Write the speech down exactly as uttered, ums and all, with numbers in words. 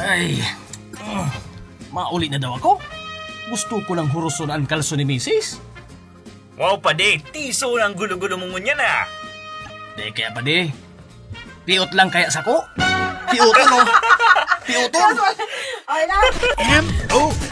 Ay, uh, mauli na daw ako. Gusto ko lang huruson ang kalso ni misis. Wow pa di, tiso ng gulo-gulo mong ngunyan ah. Di kaya pa di. Piot lang kaya sako. Piuton oh. Piuton. Ay na. M O